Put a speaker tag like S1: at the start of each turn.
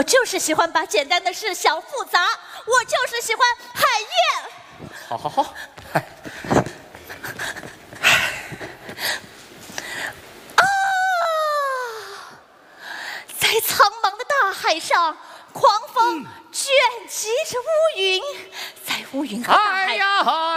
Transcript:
S1: 我就是喜欢把简单的事想复杂，我就是喜欢海燕。
S2: 好好好，
S1: 啊，在苍茫的大海上，狂风卷集着乌云，在乌云和大海。
S2: 哎呀！